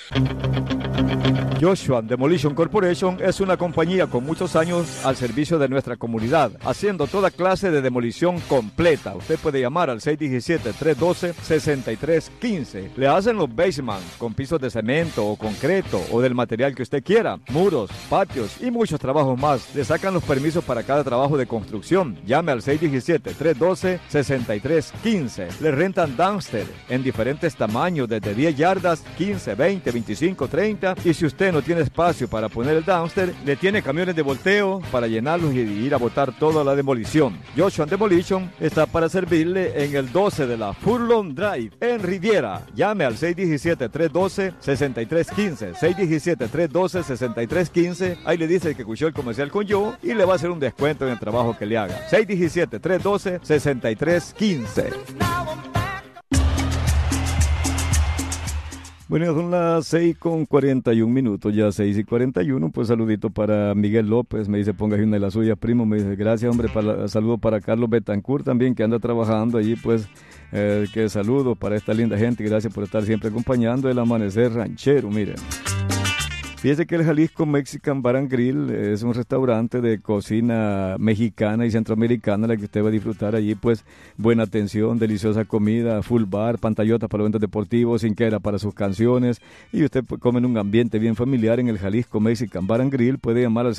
Joshua Demolition Corporation es una compañía con muchos años al servicio de nuestra comunidad, haciendo toda clase de demolición completa. Usted puede llamar al 617-312-6315. Le hacen los basements con pisos de cemento o concreto o del material que usted quiera, muros, patios y muchos trabajos más. Le sacan los permisos para cada trabajo de construcción. Llame al 617-312-6315. Le rentan dumpster en diferentes tamaños, desde 10 yardas, 15, 20, 25, 30. Y si usted no tiene espacio para poner el dumpster, le tiene camiones de volteo para llenarlos y ir a botar toda la demolición. Joshua Demolition está para servirle en el 12 de la Furlong Drive en Riviera. Llame al 617-312-6315. 617-312-6315. Ahí le dice que escuchó el comercial con yo y le va a hacer un descuento en el trabajo que le haga. 617-312-6315. Bueno, son las 6:41, ya 6:41, pues saludito para Miguel López, me dice ponga una de las suyas, primo, me dice gracias hombre, saludo para Carlos Betancourt también, que anda trabajando allí, pues, que saludo para esta linda gente, gracias por estar siempre acompañando el amanecer ranchero, mire. Fíjese que el Jalisco Mexican Bar and Grill es un restaurante de cocina mexicana y centroamericana, la que usted va a disfrutar allí, pues buena atención, deliciosa comida, full bar, pantallotas para eventos deportivos, cinquera para sus canciones, y usted come en un ambiente bien familiar en el Jalisco Mexican Bar and Grill. Puede llamar al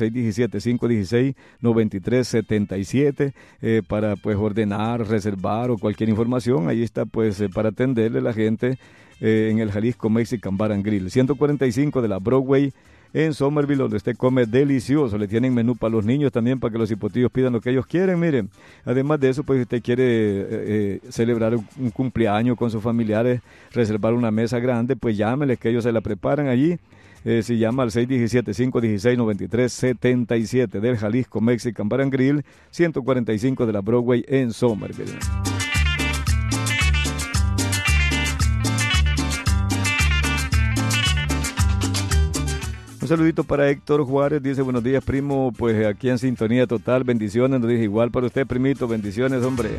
617-516-9377 para pues ordenar, reservar o cualquier información. Ahí está pues para atenderle a la gente en el Jalisco Mexican Bar and Grill, 145 de la Broadway en Somerville, donde usted come delicioso. Le tienen menú para los niños también, para que los hipotillos pidan lo que ellos quieren, miren. Además de eso, pues si usted quiere celebrar un cumpleaños con sus familiares, reservar una mesa grande, pues llámeles que ellos se la preparan allí. Se llama al 617-516-9377 del Jalisco Mexican Bar and Grill, 145 de la Broadway en Somerville. Un saludito para Héctor Juárez, dice buenos días primo, pues aquí en sintonía total, bendiciones, nos dice igual para usted primito, bendiciones hombre.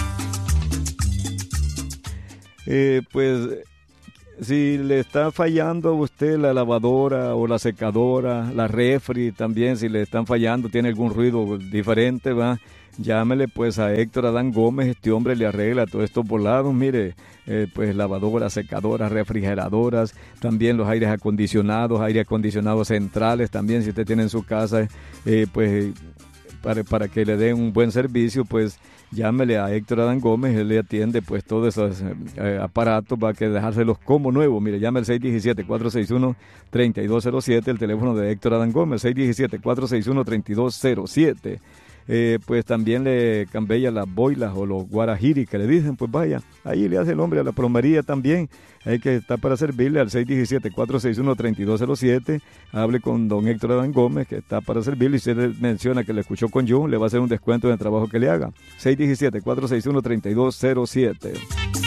Pues si le está fallando a usted la lavadora o la secadora, la refri también, si le están fallando, tiene algún ruido diferente, va, llámele pues a Héctor Adán Gómez, este hombre le arregla todos estos volados, mire, pues lavadoras, secadoras, refrigeradoras, también los aires acondicionados centrales, también si usted tiene en su casa, pues para que le den un buen servicio, pues llámele a Héctor Adán Gómez, él le atiende pues todos esos aparatos, va a que dejárselos como nuevos. Mire, llame al 617-461-3207, el teléfono de Héctor Adán Gómez, 617-461-3207. Pues también le cambia las boilas o los guarajiri que le dicen, pues vaya, ahí le hace el hombre a la plomería también, hay que estar para servirle al 617-461-3207, hable con don Héctor Adán Gómez que está para servirle y si usted menciona que le escuchó con yo, le va a hacer un descuento en el trabajo que le haga, 617-461-3207.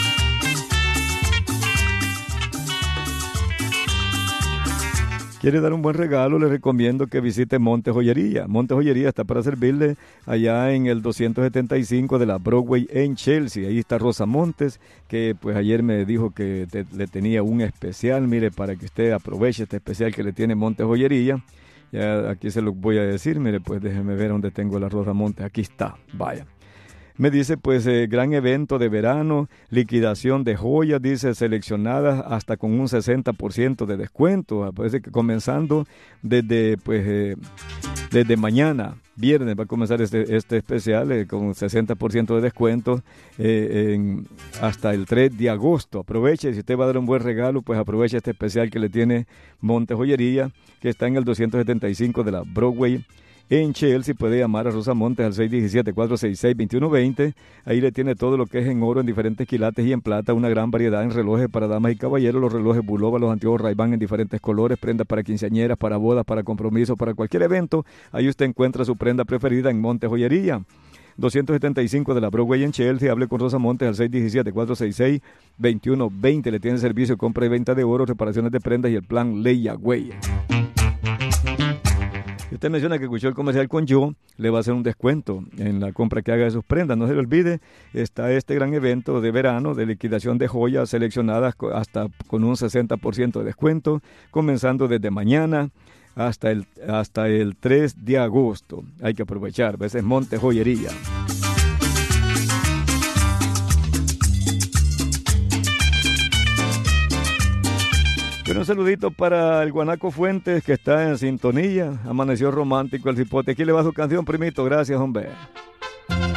¿Quiere dar un buen regalo? Le recomiendo que visite Monte Joyería. Monte Joyería está para servirle allá en el 275 de la Broadway en Chelsea. Ahí está Rosa Montes, que pues ayer me dijo que le tenía un especial. Mire, para que usted aproveche este especial que le tiene Monte Joyería. Ya aquí se lo voy a decir. Mire, pues déjeme ver dónde tengo la Rosa Montes. Aquí está, vaya. Me dice, pues, gran evento de verano, liquidación de joyas, dice, seleccionadas hasta con un 60% de descuento. Parece que comenzando desde mañana, viernes, va a comenzar este especial con 60% de descuento hasta el 3 de agosto. Aproveche, si usted va a dar un buen regalo, pues aproveche este especial que le tiene Monte Joyería, que está en el 275 de la Broadway en Chelsea. Puede llamar a Rosa Montes al 617-466-2120. Ahí le tiene todo lo que es en oro, en diferentes quilates y en plata, una gran variedad en relojes para damas y caballeros, los relojes Bulova, los antiguos Ray-Ban en diferentes colores, prendas para quinceañeras, para bodas, para compromisos, para cualquier evento. Ahí usted encuentra su prenda preferida en Monte Joyería. 275 de la Broadway en Chelsea. Hable con Rosa Montes al 617-466-2120. Le tiene servicio de compra y venta de oro, reparaciones de prendas y el plan Layaway. usted menciona que escuchó el comercial con Yo, le va a hacer un descuento en la compra que haga de sus prendas. No se le olvide, está este gran evento de verano de liquidación de joyas seleccionadas hasta con un 60% de descuento, comenzando desde mañana hasta el 3 de agosto. Hay que aprovechar, ese es Monte Joyería. Bueno, un saludito para el Guanaco Fuentes, que está en sintonía. Amaneció romántico el cipote. Aquí le va su canción, primito. Gracias, hombre.